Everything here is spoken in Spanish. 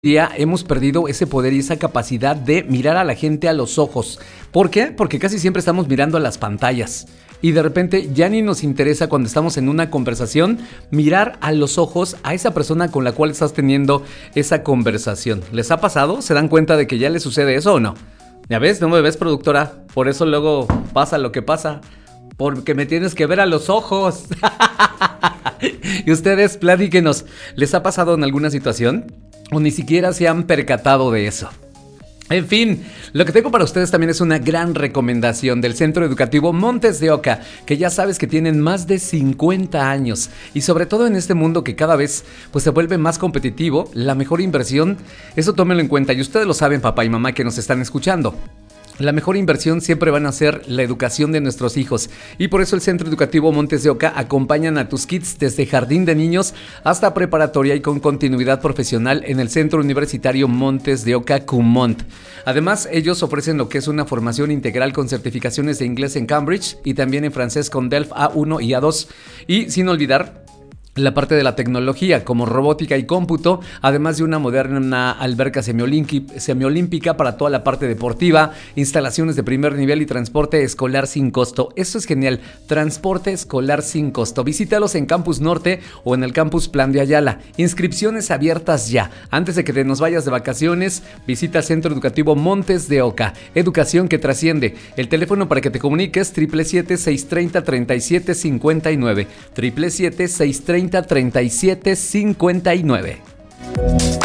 Día hemos perdido ese poder y esa capacidad de mirar a la gente a los ojos. ¿Por qué? Porque casi siempre estamos mirando a las pantallas y de repente ya ni nos interesa cuando estamos en una conversación mirar a los ojos a esa persona con la cual estás teniendo esa conversación. ¿Les ha pasado? ¿Se dan cuenta de que ya les sucede eso o no? ¿Ya ves? ¿No me ves, productora? Por eso luego pasa lo que pasa. Porque me tienes que ver a los ojos. Y ustedes, platíquenos, ¿les ha pasado en alguna situación? ¿O ni siquiera se han percatado de eso? En fin, lo que tengo para ustedes también es una gran recomendación del Centro Educativo Montes de Oca, que ya sabes que tienen más de 50 años y sobre todo en este mundo que cada vez pues, se vuelve más competitivo, la mejor inversión, eso tómenlo en cuenta y ustedes lo saben, papá y mamá que nos están escuchando. La mejor inversión siempre van a ser la educación de nuestros hijos y por eso el Centro Educativo Montes de Oca acompañan a tus kids desde jardín de niños hasta preparatoria y con continuidad profesional en el Centro Universitario Montes de Oca Kumont. Además, ellos ofrecen lo que es una formación integral con certificaciones de inglés en Cambridge y también en francés con DELF A1 y A2 y sin olvidar la parte de la tecnología como robótica y cómputo, además de una moderna alberca semiolímpica para toda la parte deportiva, instalaciones de primer nivel y transporte escolar sin costo. Eso es genial, transporte escolar sin costo. Visítalos en Campus Norte o en el Campus Plan de Ayala. Inscripciones abiertas ya. Antes de que te nos vayas de vacaciones, visita el Centro Educativo Montes de Oca. Educación que trasciende. El teléfono para que te comuniques 777-630-3759. 777-630-3759.